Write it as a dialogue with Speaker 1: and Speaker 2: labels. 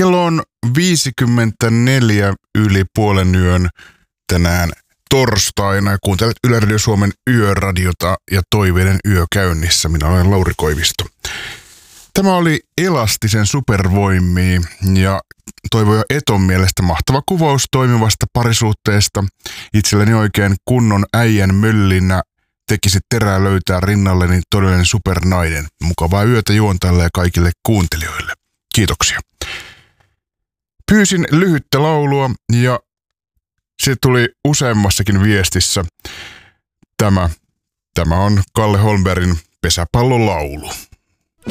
Speaker 1: Kello on 54 yli puolen yön tänään torstaina. Kuuntelet Yle Radio Suomen yöradiota ja toiveiden yö käynnissä. Minä olen Lauri Koivisto. Tämä oli Elastisen supervoimia ja Toivo ja Eton mielestä mahtava kuvaus toimivasta parisuhteesta. Itselleni oikein kunnon äijän möllinä tekisi terää löytää rinnalleni todellinen supernainen. Mukavaa yötä juontajalle ja kaikille kuuntelijoille. Kiitoksia. Pyysin lyhyttä laulua ja se tuli useammassakin viestissä. Tämä on Kalle Holmbergin Pesäpallolaulu.